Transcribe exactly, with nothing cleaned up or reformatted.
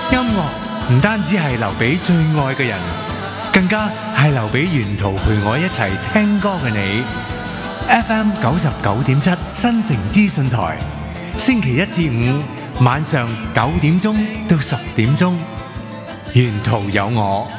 音樂唔單止係留俾最愛嘅人，更加係留俾沿途陪我一齊聽歌嘅你。F M 九十九點七新城資訊台，星期一至五晚上九點鐘到十點鐘，沿途有我。